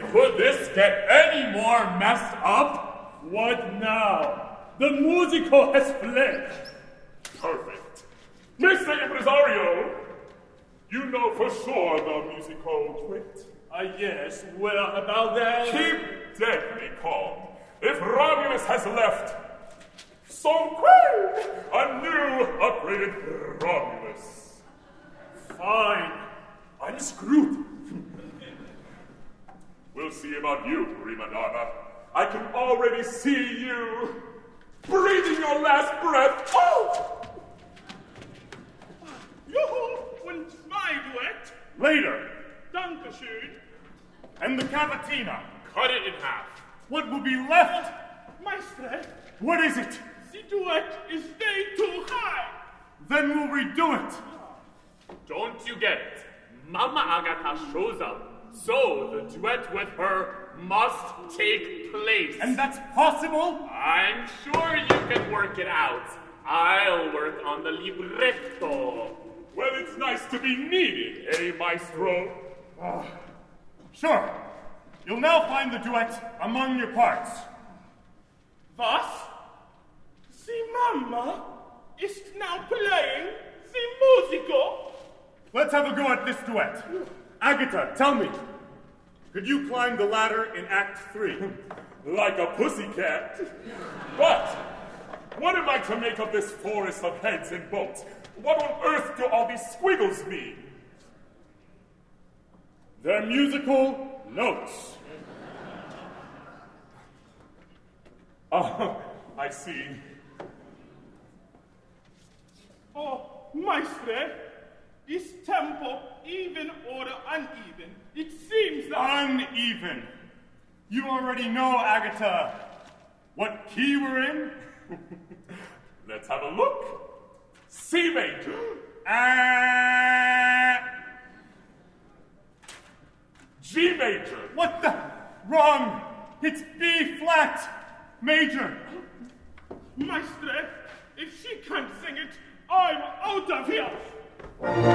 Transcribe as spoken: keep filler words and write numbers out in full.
Could this get any more messed up? What now? The musico has fled. Perfect. Mister Impresario, you know for sure the musico quit? Ah, uh, yes. Well, about that... Keep deadly calm. If Romulus has left, so quick, a new, upgraded Romulus. Fine. I'm screwed. We'll see about you, prima donna. I can already see you breathing your last breath. Oh! Yoo-hoo! Und my duet. Later. Dankeschön. And the cavatina. Cut it in half. What will be left? Maestre. What is it? The duet is way too high. Then we'll redo it. Don't you get it? Mama Agatha shows up. So the duet with her must take place. And that's possible? I'm sure you can work it out. I'll work on the libretto. Well, it's nice to be needed, eh, maestro? Uh, sure. You'll now find the duet among your parts. Was? The Mama is now playing the musical? Let's have a go at this duet. Agatha, tell me, could you climb the ladder in Act Three? Like a pussycat. But what am I to make of this forest of heads and boats? What on earth do all these squiggles mean? They're musical notes. Oh, I see. Oh, Maestre, is tempo even or uneven? It seems that... Uneven. You already know, Agatha, what key we're in? Let's have a look. C major. Uh, G major. What the? Wrong. It's B flat major. Maestre, if she can't sing it, I'm out of here.